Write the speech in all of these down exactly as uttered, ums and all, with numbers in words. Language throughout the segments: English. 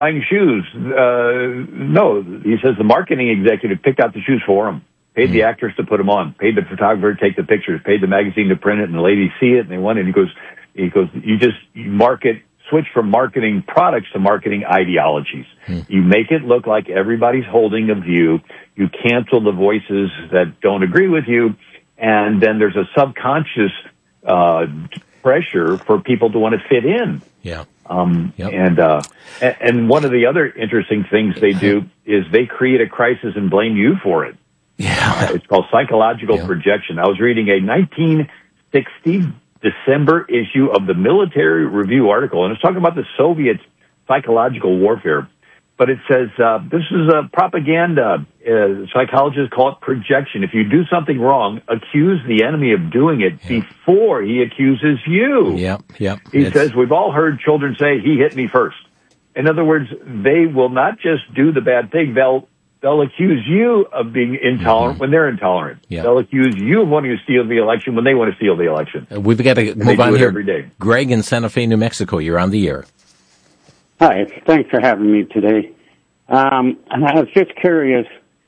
buying shoes. Uh, no, he says the marketing executive picked out the shoes for him, paid mm-hmm. the actors to put them on, paid the photographer to take the pictures, paid the magazine to print it, and the ladies see it and they want it. And he goes, he goes, you just you market, switch from marketing products to marketing ideologies. Mm-hmm. You make it look like everybody's holding a view. You cancel the voices that don't agree with you, and then there's a subconscious uh, pressure for people to want to fit in. Yeah. Um, yep. and, uh, and one of the other interesting things they do is they create a crisis and blame you for it. Yeah. Uh, it's called psychological yeah. projection. I was reading a nineteen sixty December issue of the Military Review article, and it's talking about the Soviet psychological warfare. But it says, uh, this is a propaganda. Uh, psychologists call it projection. If you do something wrong, accuse the enemy of doing it yeah. before he accuses you. Yep, yep. He it's... says, we've all heard children say, he hit me first. In other words, they will not just do the bad thing. They'll, they'll accuse you of being intolerant mm-hmm. when they're intolerant. Yep. They'll accuse you of wanting to steal the election when they want to steal the election. Uh, we've got to and move on here. Every day. Greg in Santa Fe, New Mexico, you're on the air. Hi, thanks for having me today. Um, and I was just curious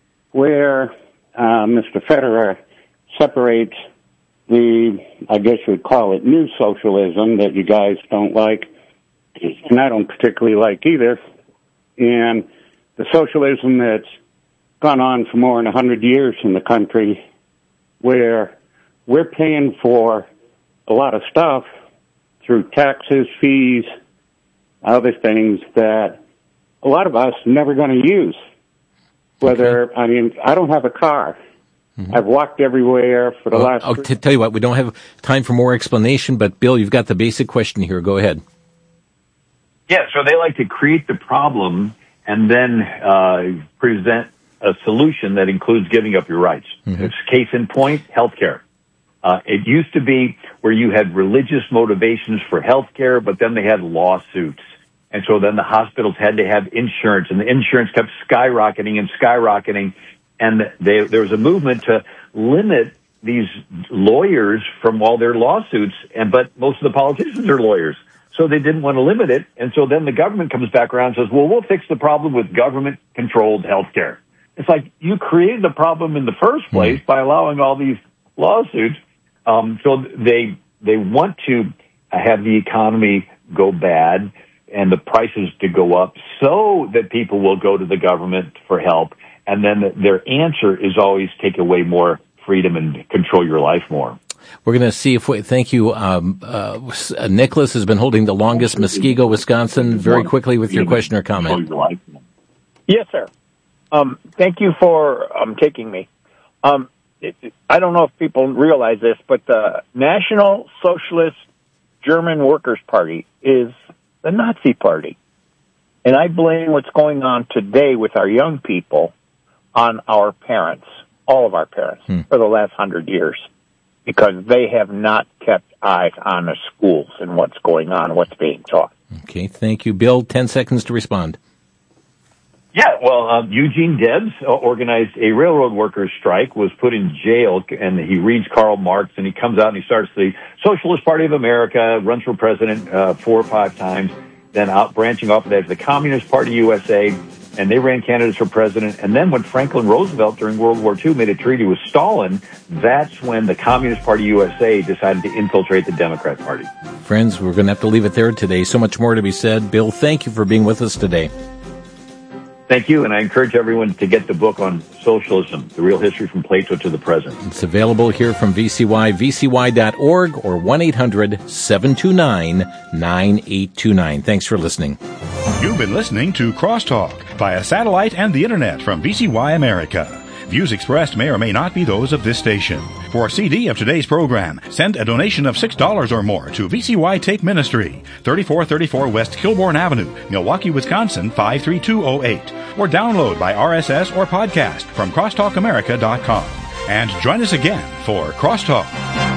where uh, Mister Federer separates the, I guess you'd call it, new socialism that you guys don't like, and I don't particularly like either, and the socialism that's gone on for more than one hundred years in the country, where we're paying for a lot of stuff through taxes, fees, other things that a lot of us are never going to use. Whether, okay. I mean, I don't have a car. Mm-hmm. I've walked everywhere for the well, last... I'll t- tell you what, we don't have time for more explanation, but Bill, you've got the basic question here. Go ahead. Yeah, so they like to create the problem and then uh, present a solution that includes giving up your rights. Mm-hmm. It's case in point, healthcare. Uh, it used to be where you had religious motivations for healthcare, but then they had lawsuits. And so then the hospitals had to have insurance, and the insurance kept skyrocketing and skyrocketing. And they, there was a movement to limit these lawyers from all their lawsuits. And but most of the politicians are lawyers, so they didn't want to limit it. And so then the government comes back around and says, well, we'll fix the problem with government-controlled health care. It's like you created the problem in the first place mm-hmm. by allowing all these lawsuits. Um, so they they want to have the economy go bad and the prices to go up so that people will go to the government for help. And then their answer is always take away more freedom and control your life more. We're going to see if we, thank you. Um, uh, Nicholas has been holding the longest, Muskego, Wisconsin. Very quickly with your question or comment. Yes, sir. Um, thank you for um, taking me. Um, it, I don't know if people realize this, but the National Socialist German Workers' Party is the Nazi Party. And I blame what's going on today with our young people on our parents, all of our parents, hmm. for the last hundred years, because they have not kept eyes on the schools and what's going on, what's being taught. Okay, thank you. Bill, ten seconds to respond. Yeah, well, um, Eugene Debs organized a railroad workers' strike, was put in jail, and he reads Karl Marx, and he comes out and he starts the Socialist Party of America, runs for president uh, four or five times, then out branching off of that is the Communist Party U S A, and they ran candidates for president. And then when Franklin Roosevelt during World War Two made a treaty with Stalin, that's when the Communist Party U S A decided to infiltrate the Democrat Party. Friends, we're going to have to leave it there today. So much more to be said. Bill, thank you for being with us today. Thank you, and I encourage everyone to get the book on socialism, The Real History from Plato to the Present. It's available here from V C Y, V C Y dot org, or one eight hundred seven two nine nine eight two nine. Thanks for listening. You've been listening to Crosstalk via satellite and the internet from V C Y America. Views expressed may or may not be those of this station. For a C D of today's program, send a donation of six dollars or more to V C Y Tape Ministry, thirty-four thirty-four West Kilbourne Avenue, Milwaukee, Wisconsin, five three two zero eight. Or download by R S S or podcast from crosstalk america dot com. And join us again for Crosstalk.